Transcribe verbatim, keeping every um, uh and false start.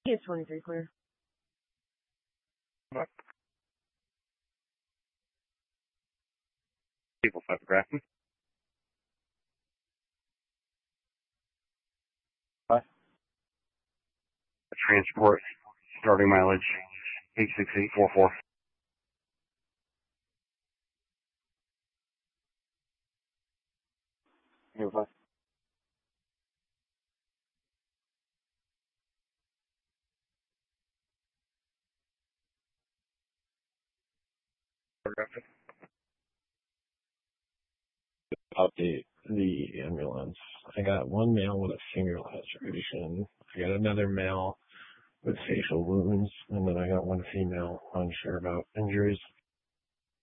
It's twenty-three clear. People photographing. What? Transport, starting mileage, eight six eight four four. What? Update the ambulance. I got one male with a finger laceration. I got another male with facial wounds, and then I got one female unsure about injuries.